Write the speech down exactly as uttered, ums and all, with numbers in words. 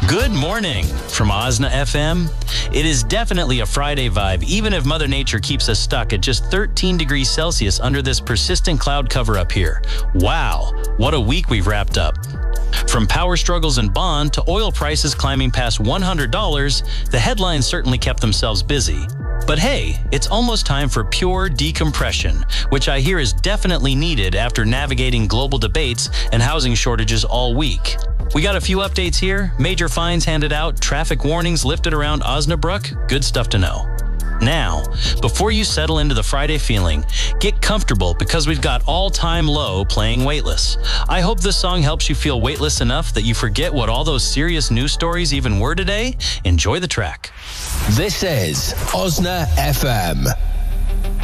Good morning from Osna F M. It is definitely a Friday vibe, even if Mother Nature keeps us stuck at just thirteen degrees Celsius under this persistent cloud cover up here. Wow, what a week we've wrapped up. From power struggles in Bonn to oil prices climbing past one hundred dollars, the headlines certainly kept themselves busy. But hey, it's almost time for pure decompression, which I hear is definitely needed after navigating global debates and housing shortages all week. We got a few updates here, major fines handed out, traffic warnings lifted around Osnabrück, good stuff to know. Now, before you settle into the Friday feeling, get comfortable because we've got All Time Low playing Weightless. I hope this song helps you feel weightless enough that you forget what all those serious news stories even were today. Enjoy the track. This is Osna F M.